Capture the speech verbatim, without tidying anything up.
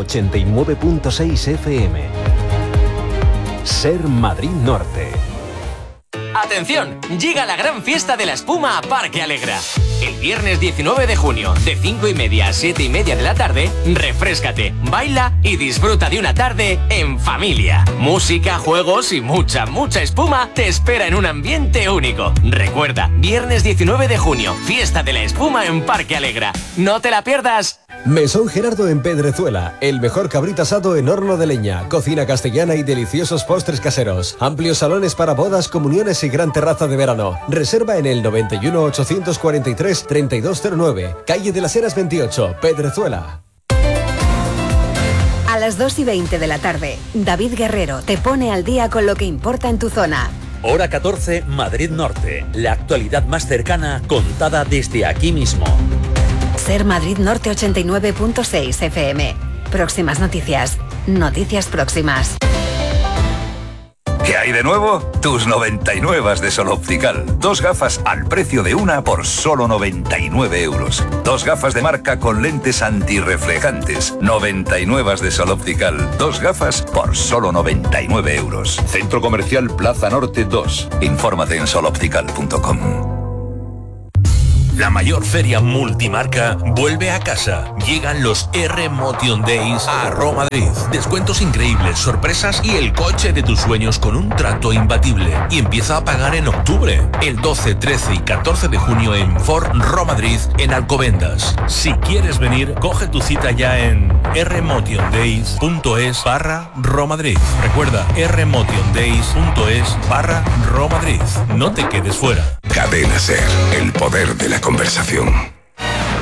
ochenta y nueve punto seis F M. Ser Madrid Norte. ¡Atención! Llega la gran fiesta de la espuma a Parque Alegra. El viernes diecinueve de junio, de cinco y media a siete y media de la tarde, refréscate, baila y disfruta de una tarde en familia. Música, juegos y mucha, mucha espuma te espera en un ambiente único. Recuerda, viernes diecinueve de junio, fiesta de la espuma en Parque Alegra. ¡No te la pierdas! Mesón Gerardo en Pedrezuela, el mejor cabrito asado en horno de leña, cocina castellana y deliciosos postres caseros, amplios salones para bodas, comuniones y gran terraza de verano. Reserva en el noventa y uno, ochocientos cuarenta y tres, treinta y dos cero nueve, calle de las Heras veintiocho, Pedrezuela. A las dos y veinte de la tarde, David Guerrero te pone al día con lo que importa en tu zona. Hora catorce, Madrid Norte. La actualidad más cercana contada desde aquí mismo. Ser Madrid Norte ochenta y nueve punto seis F M. Próximas noticias. Noticias próximas. ¿Qué hay de nuevo? Tus noventa y nueve de Sol Optical. Dos gafas al precio de una por solo noventa y nueve euros. Dos gafas de marca con lentes antirreflejantes. noventa y nueve de Sol Optical. Dos gafas por solo noventa y nueve euros. Centro Comercial Plaza Norte dos. Infórmate en sol optical punto com. La mayor feria multimarca vuelve a casa. Llegan los R-Motion Days a Roma Madrid. Descuentos increíbles, sorpresas y el coche de tus sueños con un trato imbatible. Y empieza a pagar en octubre. El doce, trece y catorce de junio en Ford Roma Madrid en Alcobendas. Si quieres venir, coge tu cita ya en rmotiondays.es barra Roma Madrid. Recuerda, rmotiondays.es barra Roma Madrid. No te quedes fuera. Cadena Ser, el poder de la conversación.